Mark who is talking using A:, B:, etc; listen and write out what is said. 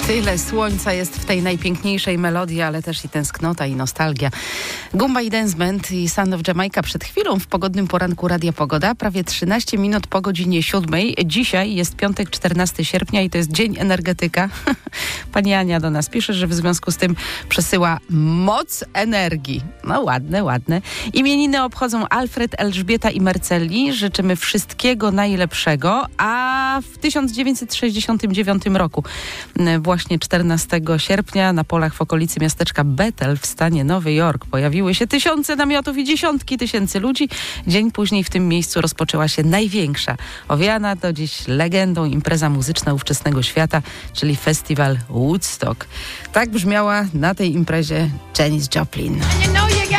A: Tyle słońca jest w tej najpiękniejszej melodii, ale też i tęsknota, i nostalgia. Gumba i Dance Band i Sound of Jamaica przed chwilą w pogodnym poranku Radia Pogoda. Prawie 13 minut po godzinie 7. Dzisiaj jest piątek, 14 sierpnia i to jest Dzień Energetyka. Pani Ania do nas pisze, że w związku z tym przesyła moc energii. No ładne, ładne. Imieniny obchodzą Alfred, Elżbieta i Marcelli. Życzymy wszystkiego najlepszego. A w 1969 roku, właśnie 14 sierpnia, na polach w okolicy miasteczka Bethel w stanie Nowy Jork pojawiły się tysiące namiotów i dziesiątki tysięcy ludzi. Dzień później w tym miejscu rozpoczęła się największa, owiana do dziś legendą impreza muzyczna ówczesnego świata, czyli festiwal Woodstock. Tak brzmiała na tej imprezie Janis Joplin.